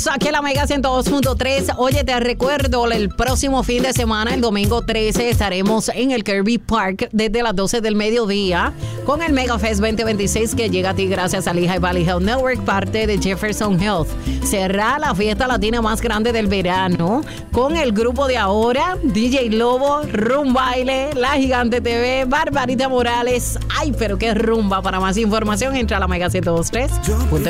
Aquí en la Mega 102.3. Oye, te recuerdo, el próximo fin de semana, el domingo 13, estaremos en el Kirby Park desde las 12 del mediodía con el Mega Fest 2026 que llega a ti gracias a Lehigh Valley Health Network, parte de Jefferson Health. Será la fiesta latina más grande del verano con el grupo de ahora, DJ Lobo, Rum Baile, La Gigante TV, Barbarita Morales. Ay, pero qué rumba. Para más información, entra a la Mega 102.3.